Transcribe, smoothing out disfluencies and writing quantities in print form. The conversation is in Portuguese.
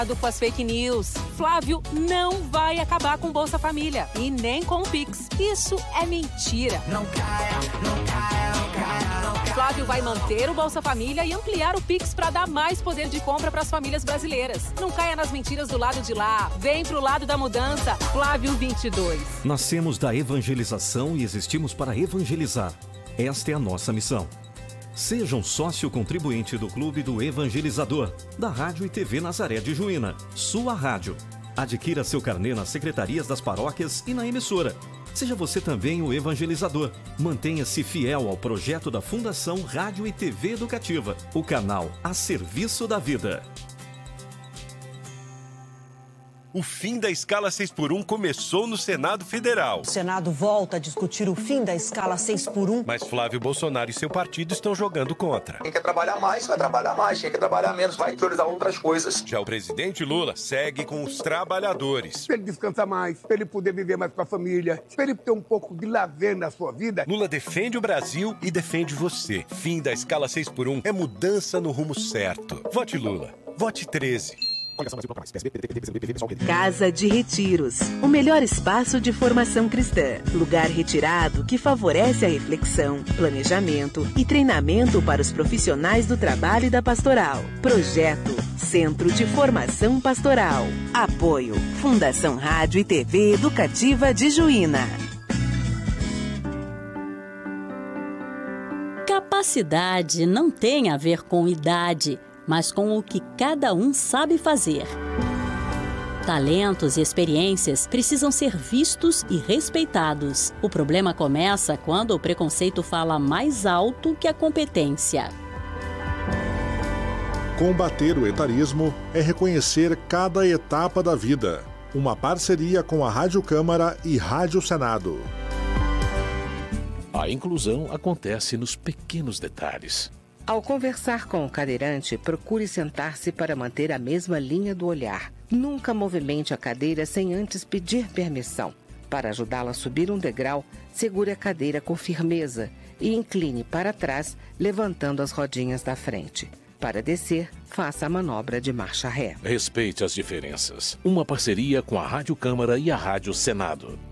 Com as fake news. Flávio não vai acabar com Bolsa Família e nem com o Pix. Isso é mentira. Não caia, não caia, não caia, não caia. Flávio vai manter o Bolsa Família e ampliar o Pix para dar mais poder de compra para as famílias brasileiras. Não caia nas mentiras do lado de lá. Vem pro lado da mudança. Flávio 22. Nascemos da evangelização e existimos para evangelizar. Esta é a nossa missão. Seja um sócio contribuinte do Clube do Evangelizador, da Rádio e TV Nazaré de Juína, sua rádio. Adquira seu carnê nas secretarias das paróquias e na emissora. Seja você também o evangelizador. Mantenha-se fiel ao projeto da Fundação Rádio e TV Educativa, o canal a serviço da vida. O fim da escala 6x1 começou no Senado Federal. O Senado volta a discutir o fim da escala 6x1. Mas Flávio Bolsonaro e seu partido estão jogando contra. Quem quer trabalhar mais, vai trabalhar mais. Quem quer trabalhar menos, vai priorizar outras coisas. Já o presidente Lula segue com os trabalhadores. Para ele descansar mais, para ele poder viver mais com a família, para ele ter um pouco de lazer na sua vida. Lula defende o Brasil e defende você. Fim da escala 6x1 é mudança no rumo certo. Vote Lula. Vote 13. Casa de Retiros, o melhor espaço de formação cristã. Lugar retirado que favorece a reflexão, planejamento e treinamento para os profissionais do trabalho e da pastoral. Projeto Centro de Formação Pastoral. Apoio Fundação Rádio e TV Educativa de Juína. Capacidade não tem a ver com idade, mas com o que cada um sabe fazer. Talentos e experiências precisam ser vistos e respeitados. O problema começa quando o preconceito fala mais alto que a competência. Combater o etarismo é reconhecer cada etapa da vida. Uma parceria com a Rádio Câmara e Rádio Senado. A inclusão acontece nos pequenos detalhes. Ao conversar com o cadeirante, procure sentar-se para manter a mesma linha do olhar. Nunca movimente a cadeira sem antes pedir permissão. Para ajudá-la a subir um degrau, segure a cadeira com firmeza e incline para trás, levantando as rodinhas da frente. Para descer, faça a manobra de marcha ré. Respeite as diferenças. Uma parceria com a Rádio Câmara e a Rádio Senado.